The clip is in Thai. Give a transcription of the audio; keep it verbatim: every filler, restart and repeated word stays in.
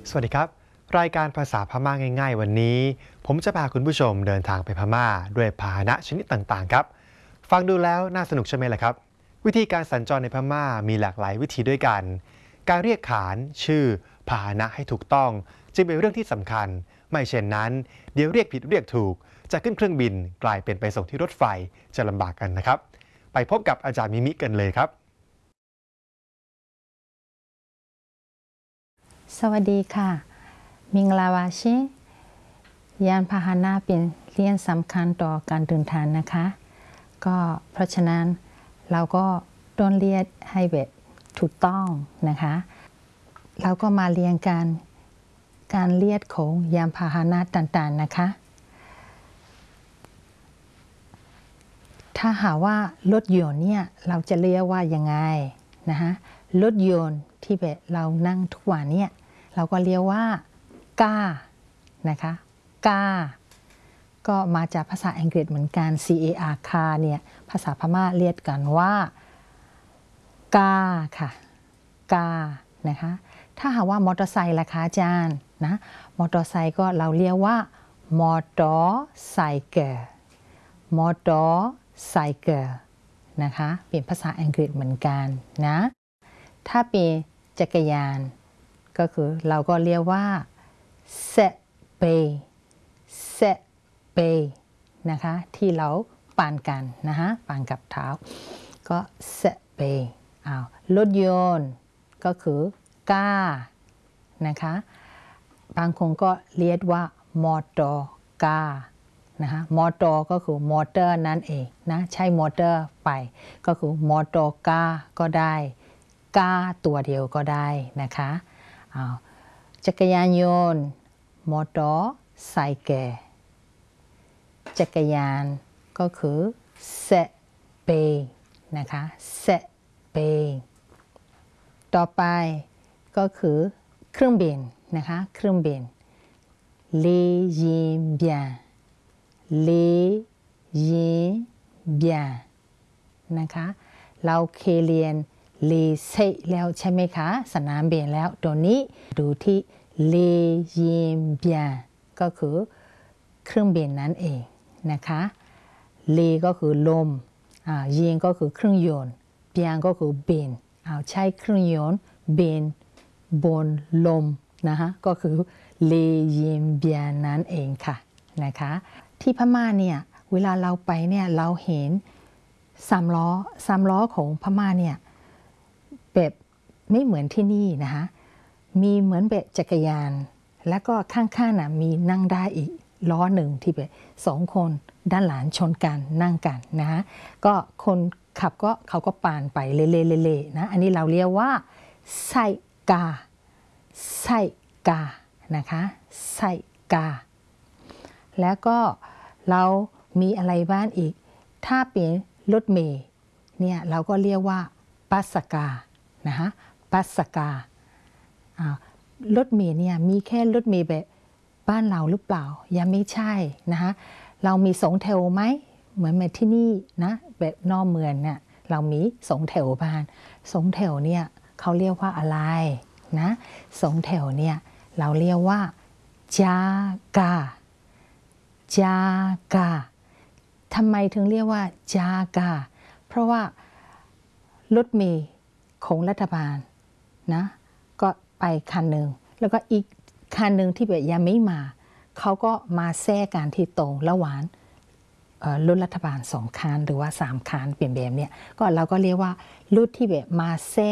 สวัสดีครับรายการภาษาพม่าง่ายๆวันนี้ผมจะพาคุณผู้ชมเดินทางไปพม่าด้วยพาหนะชนิดต่างๆครับฟังดูแล้วน่าสนุกใช่ไหมล่ะครับวิธีการสัญจรในพม่ามีหลากหลายวิธีด้วยกันการเรียกขานชื่อพาหนะให้ถูกต้องจึงเป็นเรื่องที่สำคัญไม่เช่นนั้นเดี๋ยวเรียกผิดเรียกถูกจะขึ้นเครื่องบินกลายเป็นไปส่งที่รถไฟจะลำบากกันนะครับไปพบกับอาจารย์มิมิกันเลยครับสวัสดีค่ะมิงลาวาชิยานพาหนะเป็นเรื่องสำคัญต่อการเดินทางนะคะก็เพราะฉะนั้นเราก็ต้องเรียกให้แบบถูกต้องนะคะเราก็มาเรียนกันการเรียกของยานพาหนะต่างๆนะคะถ้าหาว่ารถยนต์เนี่ยเราจะเรียกว่ายังไงนะคะรถยนต์ที่แบบเรานั่งทุกวันเนี่ยเราก็เรียกว่าก้านะคะก้าก็มาจากภาษาอังกฤษเหมือนกัน C A R คาเนี่ยภาษาพม่าเรียกกันว่ากาค่ะกานะคะถ้าหากว่ามอเตอร์ไซค์ล่ะคะอาจารย์นะมอเตอร์ไซค์ก็เราเรียกว่ามอเตอร์ไซเคิลมอเตอร์ไซเคิลนะคะเป็นภาษาอังกฤษเหมือนกันนะถ้าเป็นจักรยานก็คือเราก็เรียกว่าเซเปเซเปนะคะที่เราปั่นกันนะคะปั่นกับเท้าก็เซเปอ้าวรถยนต์ก็คือก้านะคะบางคนก็เรียกว่ามอเตอร์กานะคะมอเตอร์ก็คือมอเตอร์นั่นเองนะใช้มอเตอร์ไปก็คือมอเตอร์กาก็ได้กาตัวเดียวก็ได้นะคะจักรยานยนต์มอเตอร์ไซค์จักรยานก็คือเซเปนะคะเซเปต่อไปก็คือเครื่องบินนะคะเครื่องบินเลยินเบียนเลยินเบียนนะคะเราเคยเรียนเลเซแล้วใช่ไหมคะสนามบินแล้วตัวนี้ดูที่เลยินเบียนก็คือเครื่องบินนั่นเองนะคะเลก็คือลมยินก็คือเครื่องยนต์เบียนก็คือบินเอาใช้เครื่องยนต์บินบนลมนะคะก็คือเลยินเบียนนั่นเองค่ะนะคะที่พม่าเนี่ยเวลาเราไปเนี่ยเราเห็นสามล้อสามล้อของพม่าเนี่ยแบบไม่เหมือนที่นี่นะคะมีเหมือนแบบจักรยานแล้วก็ข้างๆน่ะมีนั่งได้อีกล้อหนึ่งที่แบบสองคนด้านหลังชนกันนั่งกันนะคะก็คนขับก็เขาก็ปานไปเล่ๆๆนะอันนี้เราเรียกว่าไซกาไซกานะคะไซกาแล้วก็เรามีอะไรบ้างอีกถ้าเป็นรถเมล์เนี่ยเราก็เรียกว่าปัสกานะคะปัสการถเมล์เนี่ยมีแค่รถเมล์แบบบ้านเราหรือเปล่ายังไม่ใช่นะคะเรามีสองแถวไหมเหมือนแบบที่นี่นะแบบนอกเมืองเนี่ยเรามีสองแถวบ้านสองแถวเนี่ยเขาเรียกว่าอะไรนะสองแถวเนี่ยเราเรียกว่าจากาจากาทำไมถึงเรียกว่าจากาเพราะว่ารถเมล์ของรัฐบาลนะก็ไปคันหนึ่งแล้วก็อีกคันหนึ่งที่แบบยังไม่มาเขาก็มาแทรกกันที่ตรงระหว่างรถรัฐบาลสองคันหรือว่าสามคันเปลี่ยนแบบเนี้ยก็เราก็เรียกว่ารถที่แบบมาแทร